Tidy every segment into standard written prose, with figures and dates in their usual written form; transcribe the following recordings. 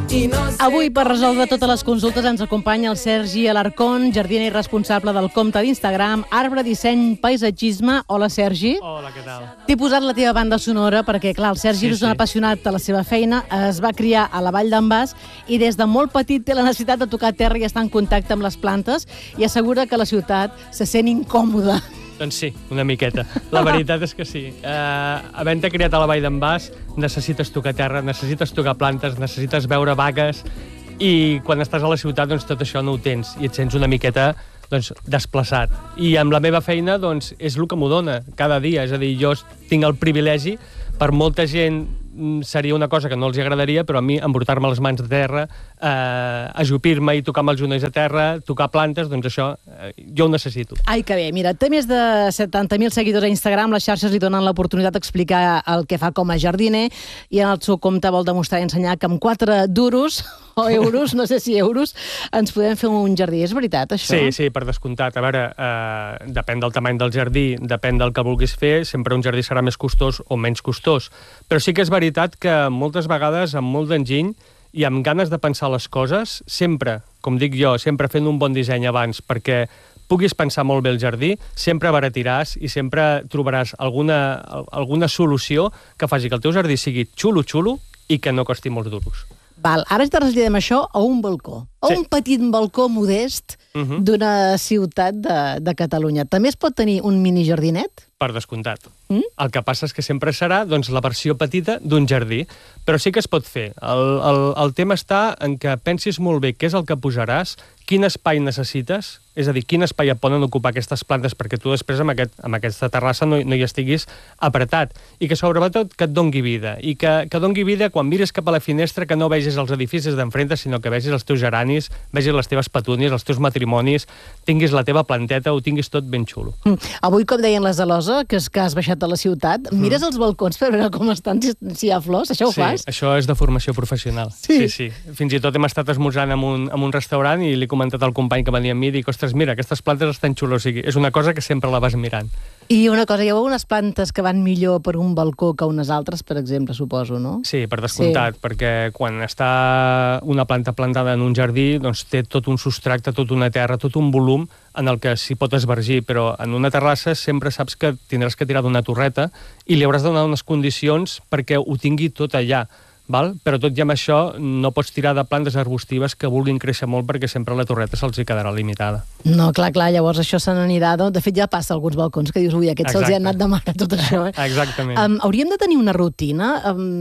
Avui, per resoldre totes les consultes, ens acompanya el Sergi Alarcón, jardiner i responsable del compte d'Instagram Arbre Disseny Paisatgisme. Hola, Sergi. Hola, què tal? T'he posat la teva banda sonora perquè, clar, el Sergi és un apassionat de la seva feina, es va criar a la Vall d'en Bas i des de molt petit té la necessitat de tocar terra i estar en contacte amb les plantes i assegura que la ciutat se sent incòmoda. Doncs sí, una miqueta. La veritat és que sí. Havent-te criat a la Vall d'en Bas, necessites tocar terra, necessites tocar plantes, necessites veure vagues, i quan estàs a la ciutat, doncs tot això no ho tens, i et sents una miqueta desplaçat. I amb la meva feina, doncs, és el que m'ho dona cada dia. És a dir, jo tinc el privilegi, per molta gent seria una cosa que no els agradaria, però a mi embrutar-me les mans de terra, ajupir-me i tocar amb els genolls a terra, tocar plantes, doncs això jo ho necessito. Ai, que bé. Mira, té més de 70.000 seguidors a Instagram, les xarxes li donen l'oportunitat d'explicar el que fa com a jardiner i en el seu compte vol demostrar i ensenyar que amb 4 duros o euros, no sé si euros, ens podem fer un jardí. És veritat, això? Sí, per descomptat. A veure, depèn del tamany del jardí, depèn del que vulguis fer, sempre un jardí serà més costós o menys costós. Però sí que és veritat que moltes vegades, amb molt d'enginy i amb ganes de pensar les coses, sempre, com dic jo, sempre fent un bon disseny abans, perquè puguis pensar molt bé el jardí, sempre baratiràs i sempre trobaràs alguna solució que faci que el teu jardí sigui xulo i que no costi molts duros. Val, ara ens traslladem això a un balcó, a un petit balcó modest d'una ciutat de Catalunya. També es pot tenir un mini jardinet? Per descomptat. El que passa és que sempre serà la versió petita d'un jardí, però sí que es pot fer. El tema està en que pensis molt bé què és el que posaràs, quin espai necessites, és a dir, quin espai et poden ocupar aquestes plantes perquè tu després amb aquesta terrassa no hi estiguis apretat, i que sobretot que et dongui vida, i que dongui vida quan mires cap a la finestra, que no vegis els edificis d'enfrente, sinó que vegis els teus geranis, vegis les teves petúnies, els teus matrimonis, tinguis la teva planteta, ho tinguis tot ben xulo. Avui, com deien les de l'Osa, que has baixat a la ciutat, mires els balcons per veure com estan, si hi ha flors, això ho fas? Sí, això és de formació professional. Sí. Fins i tot hem estat esmorzant en un restaurant i li he comentat al company que venia amb mi i dic, ostres, mira, aquestes plantes estan xules, o sigui, és una cosa que sempre la vas mirant. I una cosa, hi ha unes plantes que van millor per un balcó que unes altres, per exemple, suposo, no? Sí, per descomptat, perquè quan està una planta plantada en un jardí, doncs té tot un substrat, tot una terra, tot un volum en el que s'hi pot esvergir, però en una terrassa sempre saps que tindràs que tirar d'una torreta i li hauràs de donar unes condicions perquè ho tingui tot allà. Però tot i amb això no pots tirar de plantes arbustives que vulguin créixer molt perquè sempre la torreta se'ls quedarà limitada. No, clar, llavors això se n'anirà. De fet, ja passa alguns balcons que dius, ui, aquests se'ls ha anat de mare tot això. Exactament. Hauríem de tenir una rutina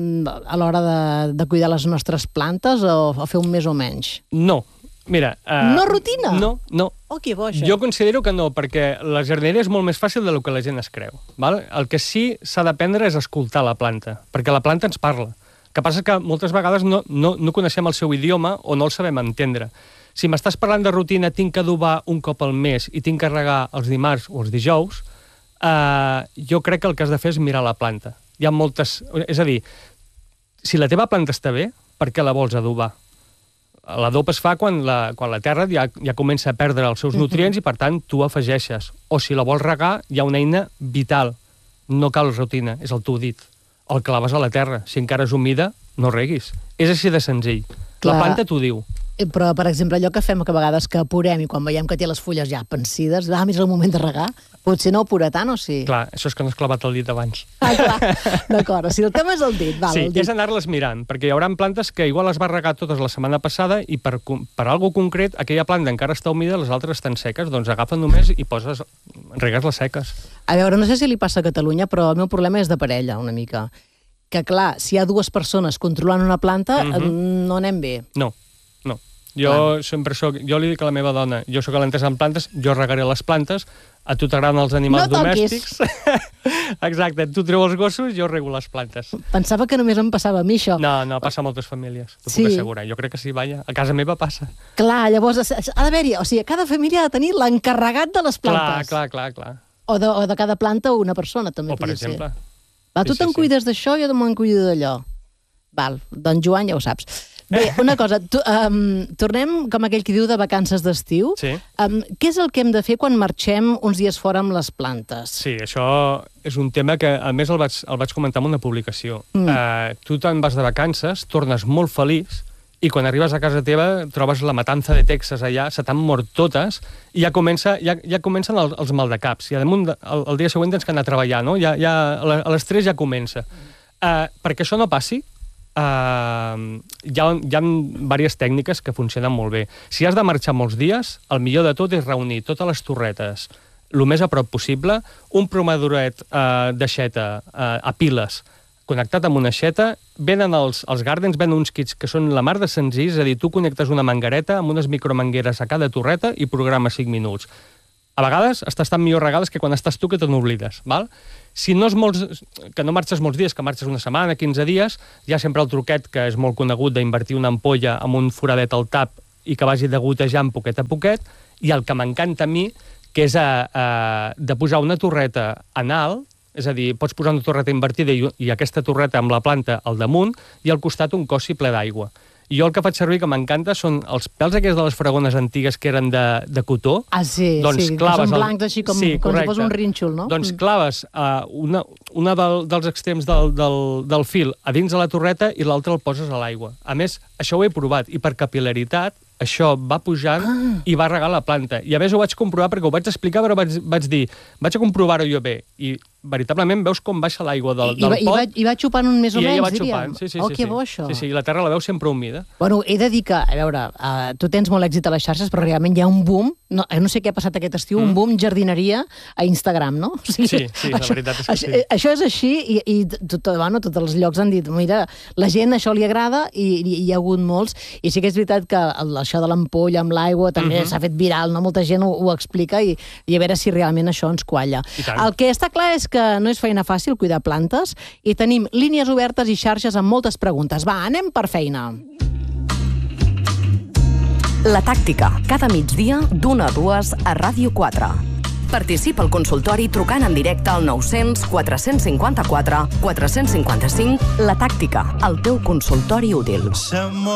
a l'hora de cuidar les nostres plantes o fer un més o menys? No. Mira... No rutina? No. Oh, que bo, això. Jo considero que no, perquè la jardineria és molt més fàcil del que la gent es creu. El que sí s'ha d'aprendre és escoltar la planta, perquè la planta ens parla. El que passa és que moltes vegades no coneixem el seu idioma o no el sabem entendre. Si m'estàs parlant de rutina, tinc que adobar un cop al mes i tinc que regar els dimarts o els dijous, jo crec que el que has de fer és mirar la planta. Hi ha moltes... És a dir, si la teva planta està bé, per què la vols adobar? L'adob es fa quan la terra ja comença a perdre els seus nutrients i, per tant, tu afegeixes. O si la vols regar, hi ha una eina vital. No cal rutina, és el teu dit. El claves a la terra. Si encara és humida, no reguis. És així de senzill. La planta t'ho diu. Però, per exemple, allò que fem que a vegades que apurem i quan veiem que té les fulles ja pensides, és el moment de regar, potser no apura tant, o sí? Clar, això és que no has clavat el dit abans. Clar, d'acord. O sigui, el tema és el dit. Sí, és anar-les mirant, perquè hi haurà plantes que igual les vas regar totes la setmana passada i per algo concret aquella planta encara està humida, les altres estan seques, doncs agafa només i regues les seques. A veure, no sé si li passa a Catalunya, però el meu problema és de parella, una mica. Que, clar, si hi ha 2 persones controlant una planta, no anem bé. No. Jo li dic a la meva dona, jo sóc l'entesa en plantes, jo regaré les plantes, a tu t'agraden els animals domèstics. Exacte, tu treu els gossos, jo rego les plantes. Pensava que només em passava a mi, això. No, passa a moltes famílies, t'ho puc assegurar. Jo crec que sí, vaja, a casa meva passa. Clar, llavors ha d'haver-hi, o sigui, cada família ha de tenir l'encarregat de les plantes. Clar. O de cada planta una persona, també podria ser. O, per exemple. Tu te'n cuides d'això, jo me'n cuido d'allò. Val, doncs Joan ja ho saps. Bé, una cosa, tornem, com aquell que diu, de vacances d'estiu. Sí. Què és el que hem de fer quan marxem uns dies fora amb les plantes? Sí, això és un tema que, a més, el vaig comentar en una publicació. Tu te'n vas de vacances, tornes molt feliç i quan arribes a casa teva trobes la matança de Texas allà, se t'han mort totes, i ja comencen els maldecaps, i a damunt el dia següent tens que anar a treballar, no? A les 3 ja comença. Perquè això no passi, hi ha diverses tècniques que funcionen molt bé. Si has de marxar molts dies, el millor de tot és reunir totes les torretes el més a prop possible, un promadoret d'aixeta a piles connectat amb una aixeta, venen els Gardens, venen uns kits que són la mar de senzills, és a dir, tu connectes una manguereta amb unes micromangueres a cada torreta i programes 5 minuts. A vegades estàs tan millor regades que quan estàs tu que te n'oblides, val? Si no que no marxes molts dies, que marxes una setmana, 15 dies, hi ha sempre el truquet, que és molt conegut, d'invertir una ampolla amb un foradet al tap i que vagi degotejant poquet a poquet, i el que m'encanta a mi, que és de posar una torreta en alt, és a dir, pots posar una torreta invertida i aquesta torreta amb la planta al damunt i al costat un cossi ple d'aigua. I jo el que faig servir, que m'encanta, són els pels aquests de les fregones antigues que eren de cotó. Ah, sí, doncs que són blancs així com si fos un rínxol, no? Doncs claves una dels extrems del fil a dins de la torreta i l'altre el poses a l'aigua. A més, això ho he provat, i per capil·laritat això va pujant i va regar la planta. I a més ho vaig comprovar perquè ho vaig explicar, però vaig dir, vaig a comprovar-ho jo bé. I veritablement veus com baixa l'aigua del pot. I va xupant un més o menys, diríem. I ella va xupant, sí. Oh, que bo, això. Sí, i la terra la veus sempre humida. Bueno, he de dir que, a veure, tu tens molt èxit a les xarxes, però realment hi ha un boom, no sé què ha passat aquest estiu, un boom jardineria a Instagram, no? O sigui, sí, la veritat és que sí. Això és així i tots els llocs han dit, mira, la gent això li agrada i hi ha hagut molts. I sí que és veritat que això de l'ampolla amb l'aigua també s'ha fet viral, no? Molta gent ho explica i a veure si realment això ens qualla. El que està clar és que no és feina fàcil cuidar plantes i tenim línies obertes i xarxes amb moltes preguntes. Va, anem per feina. La tàctica, cada migdia d'1 a 2 a Ràdio 4. Participa al consultori trucant en directe al 900 454 455. La tàctica, el teu consultori útil.